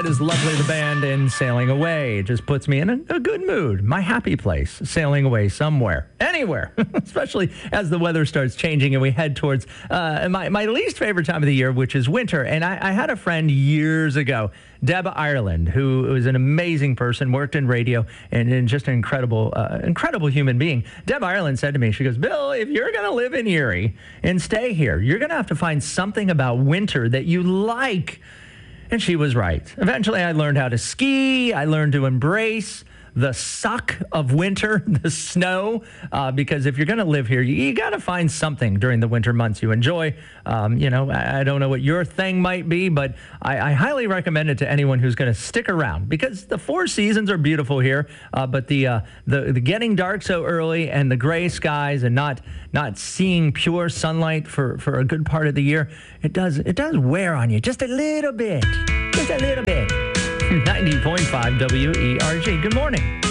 It is Lovely the Band and Sailing Away. It just puts me in a good mood. My happy place, sailing away somewhere, anywhere, especially as the weather starts changing and we head towards my least favorite time of the year, which is winter. And I had a friend years ago, Deb Ireland, who was an amazing person, worked in radio, and just an incredible human being. Deb Ireland said to me, she goes, Bill, if you're going to live in Erie and stay here, you're going to have to find something about winter that you like. And she was right. Eventually, I learned how to ski. I learned to embrace the suck of winter, the snow, because if you're going to live here, you got to find something during the winter months you enjoy. I don't know what your thing might be, but I highly recommend it to anyone who's going to stick around, because the four seasons are beautiful here, but the getting dark so early and the gray skies and not seeing pure sunlight for a good part of the year, it does wear on you just a little bit. 90.5 WERG. Good morning.